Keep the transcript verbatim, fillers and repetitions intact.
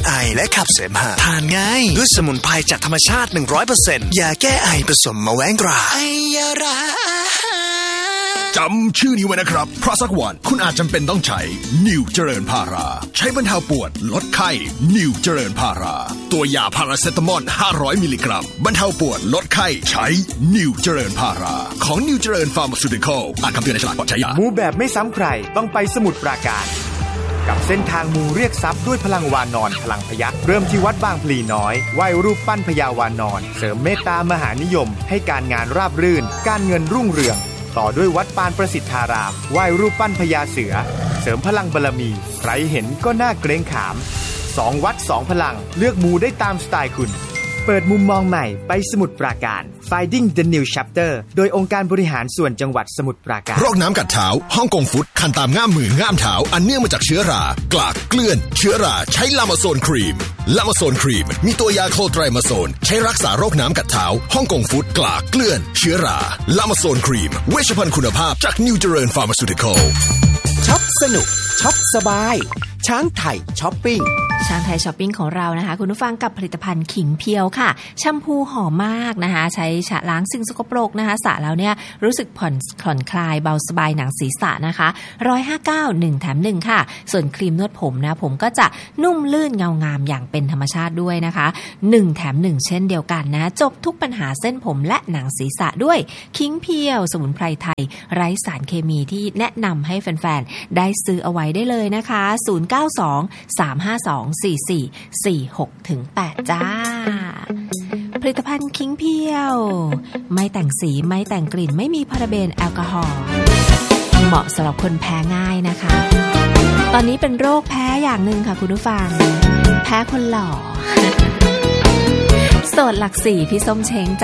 ไอและขับเสมหะทานง่ายด้วยสมุนไพรจากธรรมชาติ หนึ่งร้อยเปอร์เซ็นต์ ยาแก้ไอผสมมะแว้งตราไอยาราจำชื่อนี้ไว้นะครับเพราะสักวันคุณอาจจำเป็นต้องใช้นิวเจริญพาราใช้บรรเทาปวดลดไข้นิวเจริญพาราตัวยาพาราเซตามอลห้าร้อยมิลลิกรัมบรรเทาปวดลดไข้ใช้นิวเจริญพาราของนิวเจริญฟาร์มาซูติคอลอ่านคำเตือนในฉลากก่อนใช้ยามูแบบไม่ซ้ำใครต้องไปสมุทรปราการกับเส้นทางมูเรียกทรัพย์ด้วยพลังวานอนพลังพยัคฆ์เริ่มที่วัดบางพลีน้อยไหว้รูปปั้นพญาวานอนเสริมเมตตามหานิยมให้การงานราบรื่นการเงินรุ่งเรืองต่อด้วยวัดปานประสิทธารามไหว้รูปปั้นพญาเสือเสริมพลังบารมีใครเห็นก็น่าเกรงขามสองวัดสองพลังเลือกมูได้ตามสไตล์คุณเปิดมุมมองใหม่ไปสมุทรปราการ Finding the New Chapter โดยองค์การบริหารส่วนจังหวัดสมุทรปราการโรคน้ำกัดเท้าฮ่องกงฟุตคันตามง่ามมือง่ามเท้าอันเนื่องมาจากเชื้อรากลากเกลื่อนเชื้อราใช้ลามาโซนครีมลามาโซนครีมมีตัวยาโคลไตรมาโซนใช้รักษาโรคน้ำกัดเท้าฮ่องกงฟุตกลากเกลื่อนเชื้อราลามาโซนครีมเวชภัณฑ์คุณภาพจากนิวเจริญฟาร์มาซูติคอลช็อปสนุกช็อปสบายช้างไทยช้อปปิ้งช้างไทยช้อปปิ้งของเรานะคะคุณผู้ฟังกับผลิตภัณฑ์ขิงเพียวค่ะแชมพูหอมมากนะคะใช้ฉะล้างสิ่งสกปรกนะคะสระแล้วเนี่ยรู้สึกผ่อนผ่อนคลายเบาสบายหนังศีรษะนะคะหนึ่งร้อยห้าสิบเก้า หนึ่งแถมหนึ่งค่ะส่วนครีมนวดผมนะผมก็จะนุ่มลื่นเงางามอย่างเป็นธรรมชาติด้วยนะคะหนึ่งแถมหนึ่งเช่นเดียวกันนะจบทุกปัญหาเส้นผมและหนังศีรษะด้วยขิงเพียวสมุนไพรไทยไร้สารเคมีที่แนะนำให้แฟนๆได้ซื้อเอาไว้ได้เลยนะคะศูนย์ เก้า สอง สาม ห้า สอง สี่ สี่ สี่ หก ถึง แปด จ้าผลิตภัณฑ์คิงเพียวไม่แต่งสีไม่แต่งกลิ่นไม่มีพาราเบนแอลกอฮอล์เหมาะสำหรับคนแพ้ง่ายนะคะตอนนี้เป็นโรคแพ้อย่างหนึ่งค่ะคุณผู้ฟังแพ้คนหล่อโสดหลักสี่พี่ส้มเช้ง